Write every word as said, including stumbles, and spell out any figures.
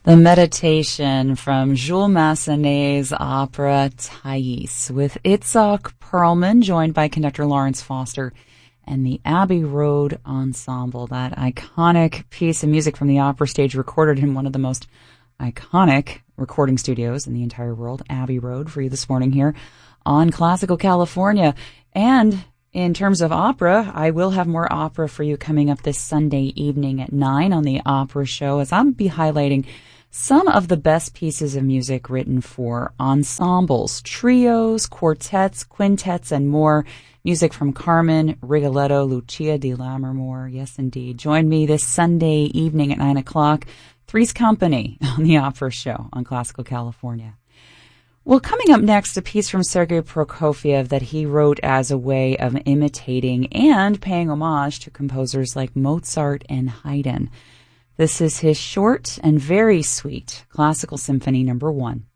The Meditation from Jules Massenet's opera Thais, with Itzhak Perlman, joined by conductor Lawrence Foster, and the Abbey Road Ensemble, that iconic piece of music from the opera stage recorded in one of the most iconic recording studios in the entire world, Abbey Road, for you this morning here on Classical California. And in terms of opera, I will have more opera for you coming up this Sunday evening at nine on the Opera Show, as I'll be highlighting some of the best pieces of music written for ensembles, trios, quartets, quintets, and more. Music from Carmen, Rigoletto, Lucia di Lammermoor. Yes, indeed. Join me this Sunday evening at nine o'clock. Three's Company on the Opera Show on Classical California. Well, coming up next, a piece from Sergei Prokofiev that he wrote as a way of imitating and paying homage to composers like Mozart and Haydn. This is his short and very sweet Classical Symphony number one.